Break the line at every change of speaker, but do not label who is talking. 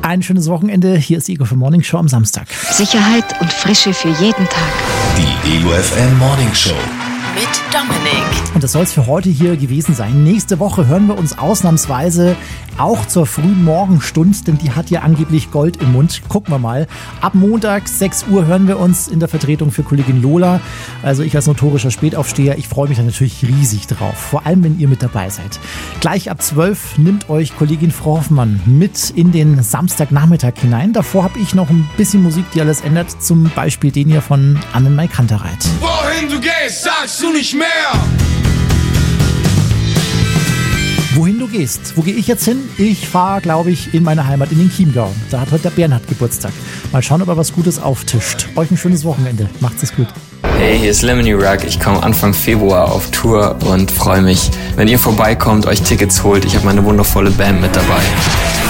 Ein schönes Wochenende. Hier ist die EgoFM Morning Show am Samstag.
Sicherheit und Frische für jeden Tag.
Die EgoFM Morning Show.
Mit Dominik.
Und das soll es für heute hier gewesen sein. Nächste Woche hören wir uns ausnahmsweise auch zur frühen Morgenstund, denn die hat ja angeblich Gold im Mund. Gucken wir mal. Ab Montag 6 Uhr hören wir uns in der Vertretung für Kollegin Lola. Also ich als notorischer Spätaufsteher, ich freue mich da natürlich riesig drauf. Vor allem, wenn ihr mit dabei seid. Gleich ab 12 nimmt euch Kollegin Frau Hoffmann mit in den Samstagnachmittag hinein. Davor habe ich noch ein bisschen Musik, die alles ändert. Zum Beispiel den hier von Annenmai Kantereit.
Wohin du gehst, sagst du nicht mehr.
Wohin du gehst? Wo gehe ich jetzt hin? Ich fahre, glaube ich, in meine Heimat, in den Chiemgau. Da hat heute der Bernhard Geburtstag. Mal schauen, ob er was Gutes auftischt. Euch ein schönes Wochenende. Macht's es gut.
Hey, hier ist Lemony Rock. Ich komme Anfang Februar auf Tour und freue mich, wenn ihr vorbeikommt, euch Tickets holt. Ich habe meine wundervolle Band mit dabei.